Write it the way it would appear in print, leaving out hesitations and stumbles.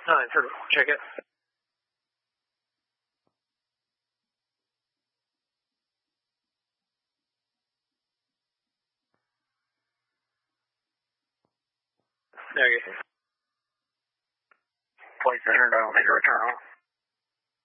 Check it. Okay. Flight Center, dial me to return on.